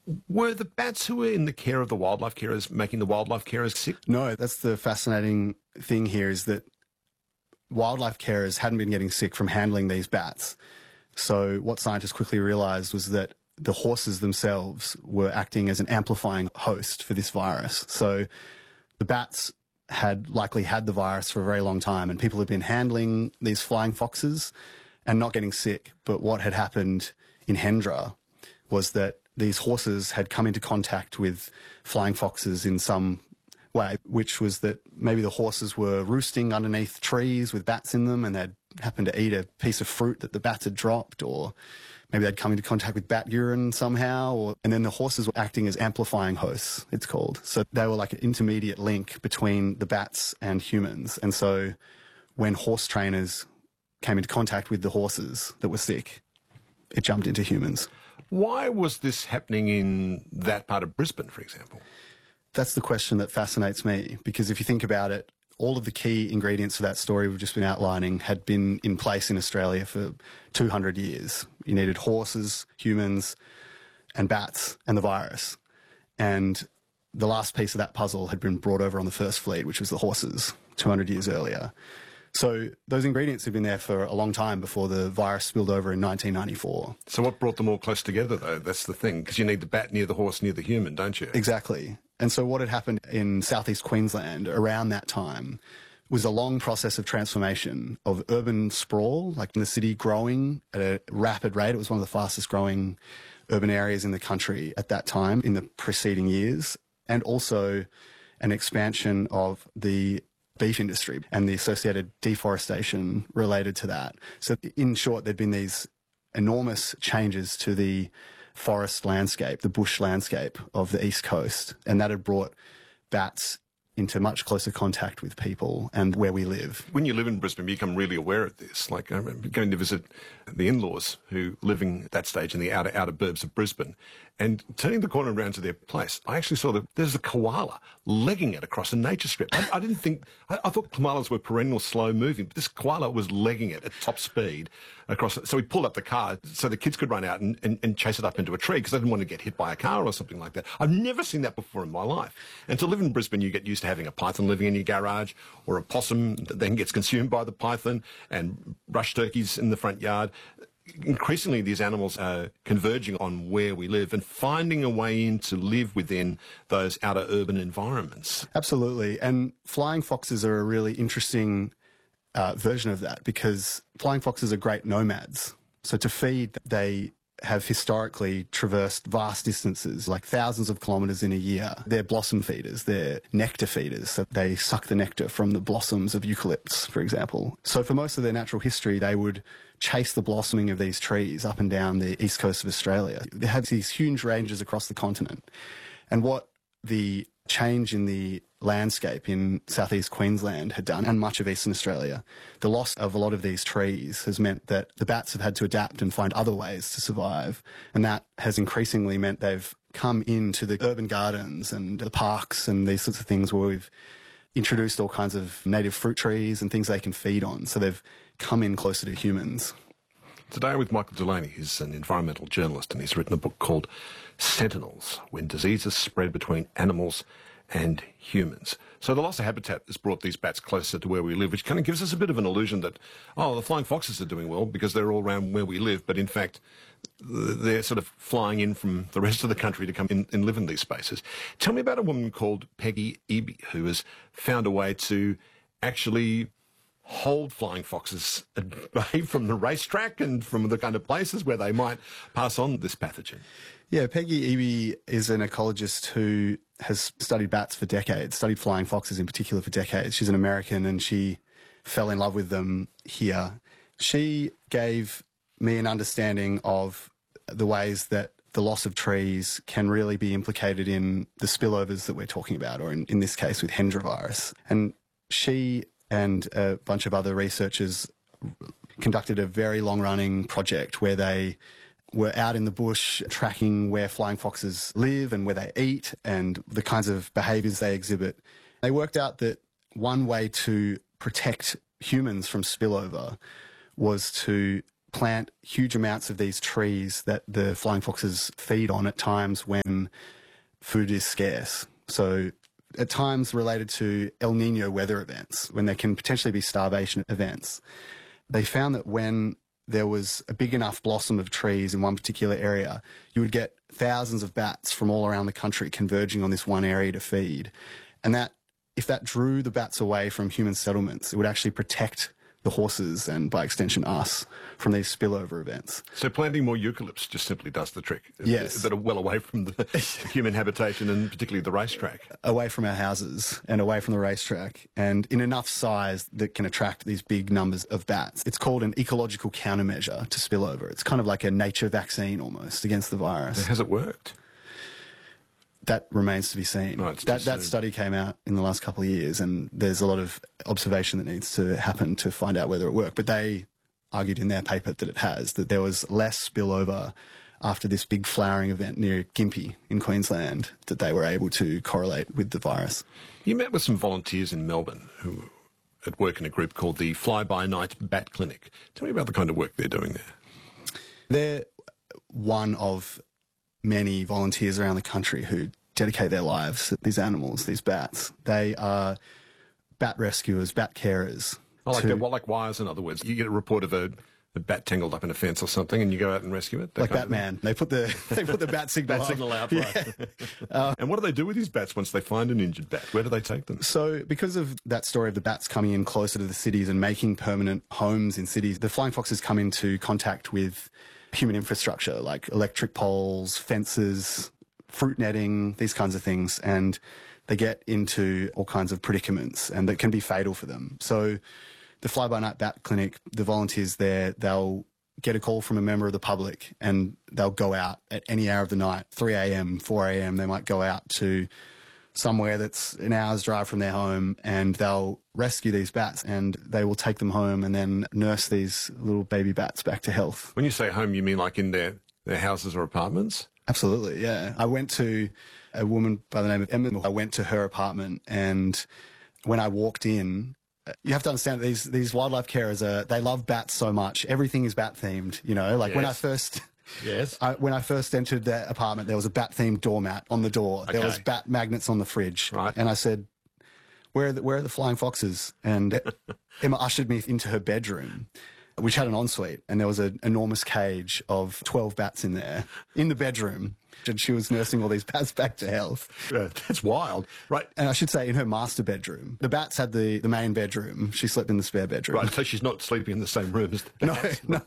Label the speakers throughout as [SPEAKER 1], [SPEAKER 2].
[SPEAKER 1] Were the bats who were in the care of the wildlife carers making the wildlife carers sick?
[SPEAKER 2] No, that's the fascinating thing here, is that wildlife carers hadn't been getting sick from handling these bats. So what scientists quickly realised was that the horses themselves were acting as an amplifying host for this virus. So the bats had likely had the virus for a very long time, and people had been handling these flying foxes and not getting sick. But what had happened in Hendra was that these horses had come into contact with flying foxes in some way, which was that maybe the horses were roosting underneath trees with bats in them, and they'd happened to eat a piece of fruit that the bats had dropped, or maybe they'd come into contact with bat urine somehow, and then the horses were acting as amplifying hosts, it's called. So they were like an intermediate link between the bats and humans. And so when horse trainers came into contact with the horses that were sick, it jumped into humans.
[SPEAKER 1] Why was this happening in that part of Brisbane, for example?
[SPEAKER 2] That's the question that fascinates me, because if you think about it, all of the key ingredients for that story we've just been outlining had been in place in Australia for 200 years. You needed horses, humans, and bats, and the virus. And the last piece of that puzzle had been brought over on the first fleet, which was the horses, 200 years earlier. So those ingredients have been there for a long time before the virus spilled over in 1994.
[SPEAKER 1] So what brought them all close together, though? That's the thing, because you need the bat near the horse near the human, don't you?
[SPEAKER 2] Exactly. And so what had happened in southeast Queensland around that time was a long process of transformation of urban sprawl, like in the city growing at a rapid rate. It was one of the fastest growing urban areas in the country at that time in the preceding years, and also an expansion of the beef industry and the associated deforestation related to that. So in short, there'd been these enormous changes to the forest landscape, the bush landscape of the East Coast, and that had brought bats into much closer contact with people and where we live.
[SPEAKER 1] When you live in Brisbane, you become really aware of this. Like, I remember going to visit the in-laws who living at that stage in the outer burbs of Brisbane, and turning the corner around to their place, I actually saw that there's a koala legging it across a nature strip. I didn't think, I thought koalas were perennial slow moving, but this koala was legging it at top speed across. So we pulled up the car so the kids could run out and chase it up into a tree because they didn't want to get hit by a car or something like that. I've never seen that before in my life. And to live in Brisbane, you get used to having a python living in your garage, or a possum that then gets consumed by the python, and brush turkeys in the front yard. Increasingly, these animals are converging on where we live and finding a way in to live within those outer urban environments.
[SPEAKER 2] Absolutely. And flying foxes are a really interesting version of that, because flying foxes are great nomads. So to feed, they have historically traversed vast distances, like thousands of kilometres in a year. They're blossom feeders, they're nectar feeders, so they suck the nectar from the blossoms of eucalypts, for example. So for most of their natural history, they would chase the blossoming of these trees up and down the east coast of Australia. They have these huge ranges across the continent. And what the change in the landscape in southeast Queensland had done, and much of eastern Australia, the loss of a lot of these trees has meant that the bats have had to adapt and find other ways to survive. And that has increasingly meant they've come into the urban gardens and the parks and these sorts of things where we've introduced all kinds of native fruit trees and things they can feed on. So they've come in closer to humans.
[SPEAKER 1] Today with Michael Delaney. He's an environmental journalist, and he's written a book called Sentinels, When Diseases Spread Between Animals and Humans. So the loss of habitat has brought these bats closer to where we live, which kind of gives us a bit of an illusion that, the flying foxes are doing well because they're all around where we live, but in fact they're sort of flying in from the rest of the country to come in and live in these spaces. Tell me about a woman called Peggy Eby, who has found a way to actually hold flying foxes at bay from the racetrack and from the kind of places where they might pass on this pathogen.
[SPEAKER 2] Yeah, Peggy Eby is an ecologist who has studied bats for decades, studied flying foxes in particular for decades. She's an American and she fell in love with them here. She gave me an understanding of the ways that the loss of trees can really be implicated in the spillovers that we're talking about, or in this case with Hendra virus. And she and a bunch of other researchers conducted a very long-running project where they were out in the bush tracking where flying foxes live and where they eat and the kinds of behaviours they exhibit. They worked out that one way to protect humans from spillover was to plant huge amounts of these trees that the flying foxes feed on at times when food is scarce. So at times related to El Nino weather events, when there can potentially be starvation events. They found that when there was a big enough blossom of trees in one particular area, you would get thousands of bats from all around the country converging on this one area to feed. And that, if that drew the bats away from human settlements, it would actually protect the horses and, by extension, us from these spillover events.
[SPEAKER 1] So planting more eucalypts just simply does the trick.
[SPEAKER 2] Yes.
[SPEAKER 1] That are well away from the human habitation and particularly the racetrack.
[SPEAKER 2] Away from our houses and away from the racetrack, and in enough size that can attract these big numbers of bats. It's called an ecological countermeasure to spillover. It's kind of like a nature vaccine almost against the virus.
[SPEAKER 1] Has it worked?
[SPEAKER 2] That remains to be seen.
[SPEAKER 1] Oh,
[SPEAKER 2] that study came out in the last couple of years, and there's a lot of observation that needs to happen to find out whether it worked. But they argued in their paper that it has, that there was less spillover after this big flowering event near Gympie in Queensland, that they were able to correlate with the virus.
[SPEAKER 1] You met with some volunteers in Melbourne who at work in a group called the Fly-by-Night Bat Clinic. Tell me about the kind of work they're doing there.
[SPEAKER 2] They're one of many volunteers around the country who dedicate their lives to these animals, these bats. They are bat rescuers, bat carers.
[SPEAKER 1] Oh, like wires, in other words. You get a report of a bat tangled up in a fence or something, and you go out and rescue it.
[SPEAKER 2] Like Batman, they put the bat signal
[SPEAKER 1] bat signal out, right?
[SPEAKER 2] Yeah.
[SPEAKER 1] And what do they do with these bats once they find an injured bat? Where do they take them?
[SPEAKER 2] So, because of that story of the bats coming in closer to the cities and making permanent homes in cities, the flying foxes come into contact with human infrastructure like electric poles, fences, fruit netting, these kinds of things, and they get into all kinds of predicaments, and that can be fatal for them. So the Fly-by-Night Bat Clinic, the volunteers there, they'll get a call from a member of the public and they'll go out at any hour of the night, 3 a.m., 4 a.m., they might go out to somewhere that's an hour's drive from their home, and they'll rescue these bats and they will take them home and then nurse these little baby bats back to health.
[SPEAKER 1] When you say home, you mean like in their houses or apartments?
[SPEAKER 2] Absolutely, yeah. I went to a woman by the name of Emma. I went to her apartment, and when I walked in, you have to understand that these wildlife carers they love bats so much. Everything is bat themed, you know. Like
[SPEAKER 1] yes.
[SPEAKER 2] When I first entered their apartment, there was a bat themed doormat on the door.
[SPEAKER 1] Okay.
[SPEAKER 2] There was bat magnets on the fridge,
[SPEAKER 1] right?
[SPEAKER 2] And I said, "Where are the flying foxes?" And Emma ushered me into her bedroom, which had an ensuite, and there was an enormous cage of 12 bats in there, in the bedroom, and she was nursing all these bats back to health.
[SPEAKER 1] That's wild. Right.
[SPEAKER 2] And I should say, in her master bedroom, the bats had the main bedroom. She slept in the spare bedroom.
[SPEAKER 1] Right, so she's not sleeping in the same room as the bats.
[SPEAKER 2] No.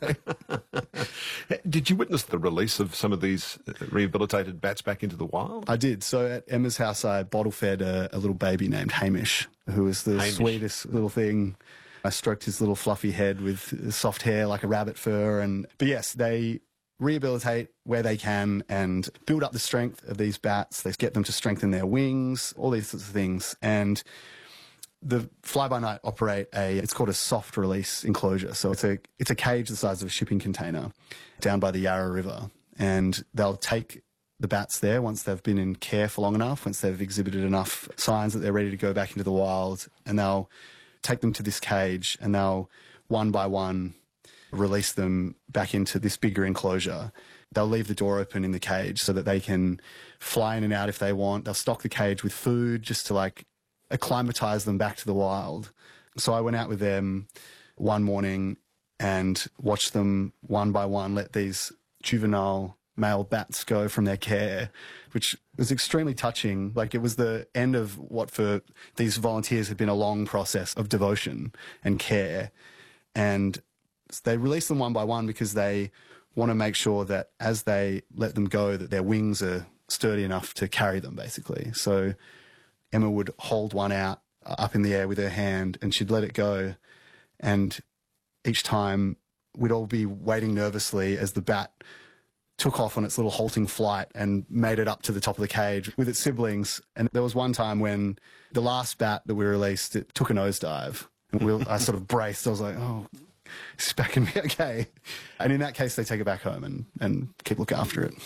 [SPEAKER 1] Did you witness the release of some of these rehabilitated bats back into the wild?
[SPEAKER 2] I did. So at Emma's house, I bottle fed a little baby named Hamish, who was the sweetest little thing. I stroked his little fluffy head with soft hair like a rabbit fur. But yes, they rehabilitate where they can and build up the strength of these bats. They get them to strengthen their wings, all these sorts of things. And the Fly-by-Night operate it's called a soft release enclosure. So it's a cage the size of a shipping container down by the Yarra River. And they'll take the bats there once they've been in care for long enough, once they've exhibited enough signs that they're ready to go back into the wild, and they'll take them to this cage, and they'll one by one release them back into this bigger enclosure. They'll leave the door open in the cage so that they can fly in and out if they want. They'll stock the cage with food just to like acclimatize them back to the wild. So I went out with them one morning and watched them one by one let these juvenile male bats go from their care, which was extremely touching. Like, it was the end of what for these volunteers had been a long process of devotion and care. And they release them one by one because they want to make sure that as they let them go, that their wings are sturdy enough to carry them, basically. So Emma would hold one out up in the air with her hand, and she'd let it go. And each time we'd all be waiting nervously as the bat took off on its little halting flight and made it up to the top of the cage with its siblings. And there was one time when the last bat that we released, it took a nosedive. And I sort of braced. I was like, oh, it's back in me, okay. And in that case, they take it back home and keep looking after it.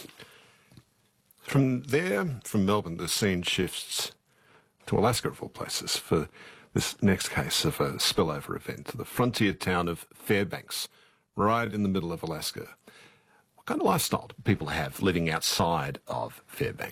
[SPEAKER 1] From Melbourne, the scene shifts to Alaska, of all places, for this next case of a spillover event, the frontier town of Fairbanks, right in the middle of Alaska. What kind of lifestyle do people have living outside of Fairbanks?